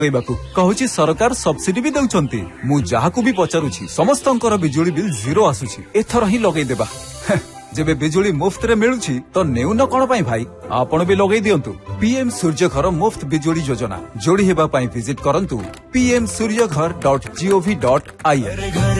कहूची सरकार सब्सिडी भी दउचंती मु जाहाकू भी पचारुछि समस्तंकर बिजुली बिल जीरो आसुछि एथर ही लगेई देबा जेबे बिजुली मुफ्त रे मिलुछि तो नेउन कोन पई भाई आपण भी लगेई दियंतु पीएम सूर्य घर मुफ्त बिजुली योजना जोड़ी हेबा पई विजिट करंतु pmsuryaghar.gov.in